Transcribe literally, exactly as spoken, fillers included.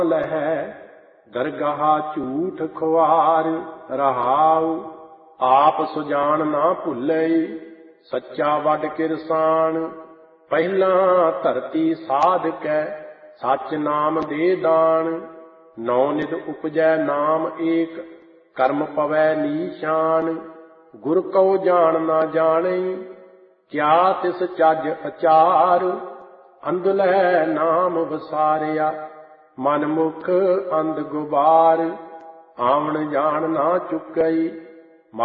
ਲਹੈ ਦਰਗਾਹ ਝੂਠ ਖੁਆਰ ਰਹਾਉ। ਆਪ ਸੁਜਾਨ ਨਾ ਭੁੱਲੈ ਸੱਚਾ ਵੱਡ ਕਿਰਸਾਨ। ਪਹਿਲਾਂ ਧਰਤੀ ਸਾਧ ਕੈ ਸੱਚ ਨਾਮ ਦੇ ਦਾਨ। ਨੌ ਨਿਧ ਉਪਜੈ ਨਾਮ ਏਕ ਕਰਮ ਪਵੈ ਨੀਸ਼ਾਨ। ਗੁਰ ਕਉ ਜਾਣ ਨਾ ਜਾਣੈ ਕਿਆ ਤਿਸ ਚੱਜ ਅਚਾਰ। ਅੰਧਲੈ ਨਾਮ ਵਸਾਰਿਆ ਮਨ ਮੁਖ ਅੰਧ ਗੁਬਾਰ। ਆਵਣ ਜਾਣ ਨਾ ਚੁੱਕਈ